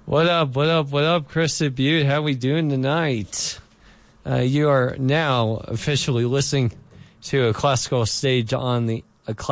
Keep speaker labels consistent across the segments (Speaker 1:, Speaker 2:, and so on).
Speaker 1: What up, Crested Butte? How we doing tonight? You are now officially listening to a classical stage on the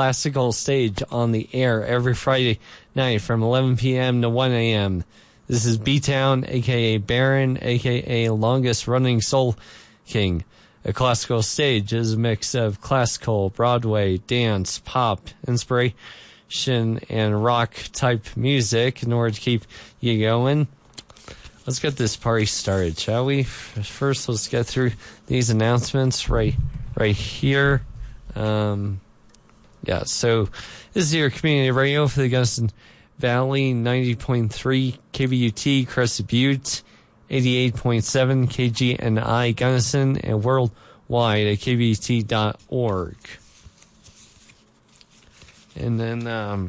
Speaker 1: air every Friday night from 11 p.m. to 1 a.m. This is B-Town, a.k.a. Baron, a.k.a. Longest Running Soul King. A classical stage is a mix of classical, Broadway, dance, pop, inspiration, and rock type music in order to keep you going. Let's get this party started, shall we? First, let's get through these announcements right here. So this is your community radio for the Gunnison Valley, 90.3 KBUT Crested Butte, 88.7 KGNI Gunnison, and worldwide at kbut.org. And then,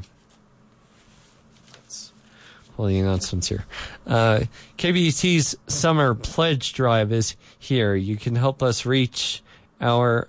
Speaker 1: let's pull the announcements here. KBUT's Summer Pledge Drive is here. You can help us reach our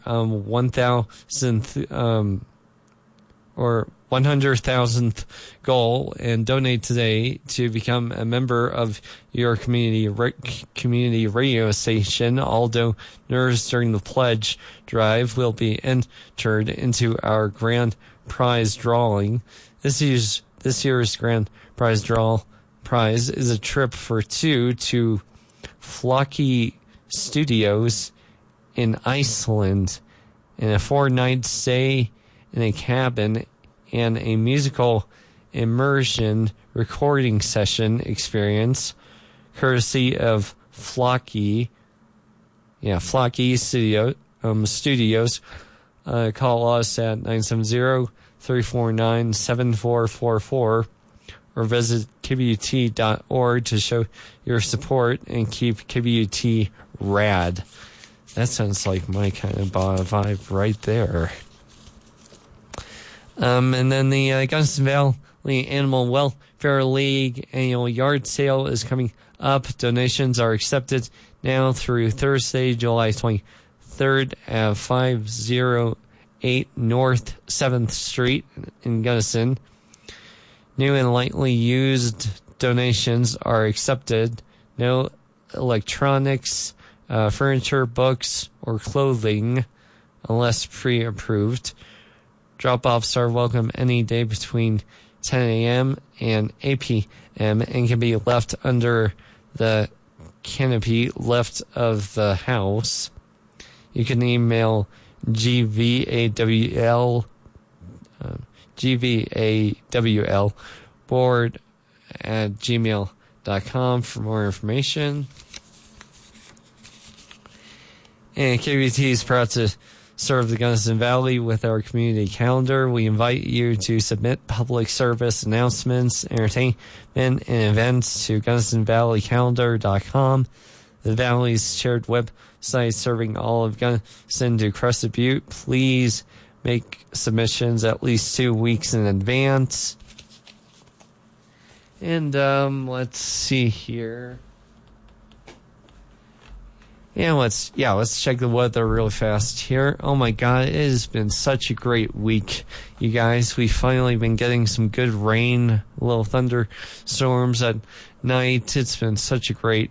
Speaker 1: 1,000th or 100,000th goal and donate today to become a member of your community radio station. All donors during the pledge drive will be entered into our grand prize drawing. This year's grand prize prize is a trip for two to Flocky Studios in Iceland, and a 4-night stay in a cabin and a musical immersion recording session experience courtesy of Flocky Studios. Call us at 970-349-7444 or visit kbut.org to show your support and keep KBUT rad. That sounds like my kind of vibe right there. And then the Gunnison Valley Animal Welfare League annual yard sale is coming up. Donations are accepted now through Thursday, July 23rd at 508 North 7th Street in Gunnison. New and lightly used donations are accepted. No electronics, furniture, books, or clothing unless pre-approved. Drop-offs are welcome any day between 10 a.m. and 8 p.m. and can be left under the canopy left of the house. You can email GVAWL board at gmail.com for more information. And KBT is proud to serve the Gunnison Valley with our community calendar. We invite you to submit public service announcements, entertainment, and events to GunnisonValleyCalendar.com, the Valley's shared website serving all of Gunnison to Crested Butte. Please make submissions at least 2 weeks in advance. And let's see here. And let's check the weather really fast here. Oh my God, it has been such a great week, you guys. We've finally been getting some good rain, little thunderstorms at night. It's been such a great,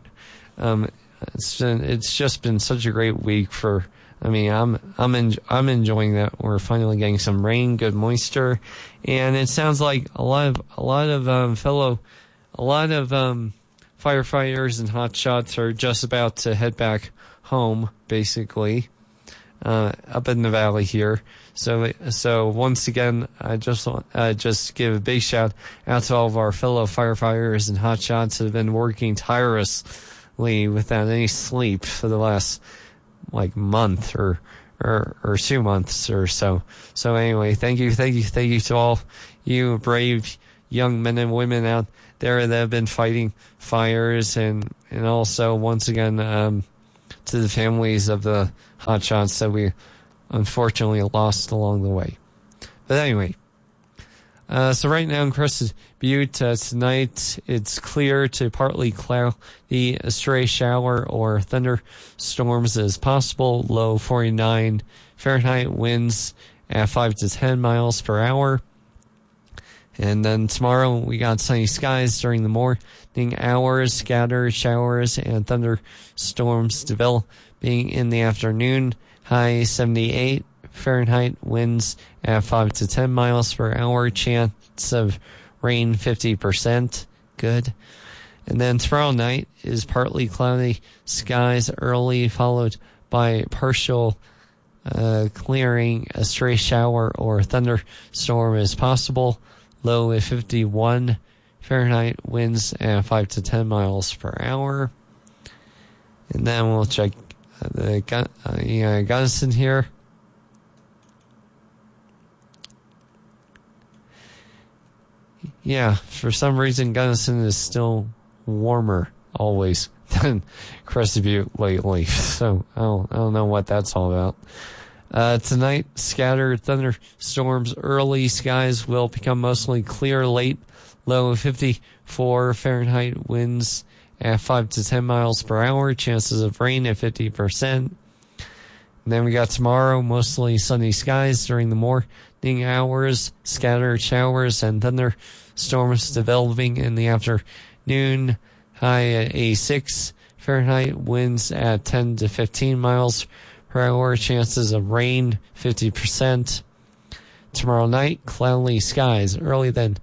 Speaker 1: it's just been such a great week for. I mean, I'm enjoying that we're finally getting some rain, good moisture, and it sounds like a lot of firefighters and hotshots are just about to head back home, basically, up in the valley here. So once again, I just want just give a big shout out to all of our fellow firefighters and hotshots that have been working tirelessly without any sleep for the last month or 2 months or so. So anyway, thank you to all you brave young men and women out there that have been fighting fires, and also once again to the families of the hotshots that we unfortunately lost along the way. But anyway, so right now in Crested Butte tonight it's clear to partly cloudy. A stray shower or thunderstorms is possible. Low 49 Fahrenheit, winds at 5 to 10 miles per hour. And then tomorrow we got sunny skies during the morning hours, scattered showers and thunderstorms developing in the afternoon. High 78 Fahrenheit, winds at 5 to 10 miles per hour, chance of rain 50%. Good. And then tomorrow night is partly cloudy skies early, followed by partial clearing. A stray shower or thunderstorm is possible. Low at 51 Fahrenheit, winds at 5 to 10 miles per hour. And then we'll check the Gunnison here. Yeah, for some reason Gunnison is still warmer always than Crested Butte lately. So I don't know what that's all about. Tonight, scattered thunderstorms early. Skies will become mostly clear late. Low of 54 Fahrenheit, winds at 5 to 10 miles per hour. Chances of rain at 50%. And then we got tomorrow, mostly sunny skies during the morning hours. Scattered showers and thunderstorms developing in the afternoon. High at 86 Fahrenheit, winds at 10 to 15 miles per hour, chances of rain 50%. Tomorrow night, cloudy skies, early then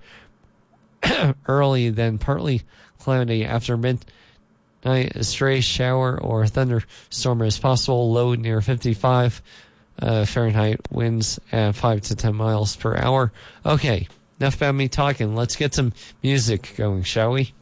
Speaker 1: partly cloudy. After midnight, a stray shower or thunderstorm is possible. Low near 55 Fahrenheit, winds at 5 to 10 miles per hour. Okay, enough about me talking. Let's get some music going, shall we?